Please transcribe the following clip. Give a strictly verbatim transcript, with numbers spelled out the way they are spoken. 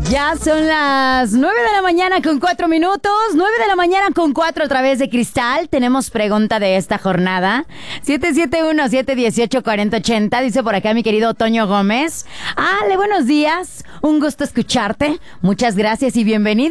Ya son las nueve de la mañana con cuatro minutos, nueve de la mañana con cuatro a través de Cristal. Tenemos pregunta de esta jornada. siete siete uno, siete uno ocho, cuatro cero ocho cero, dice por acá mi querido Toño Gómez. Ale, buenos días, un gusto escucharte. Muchas gracias y bienvenido.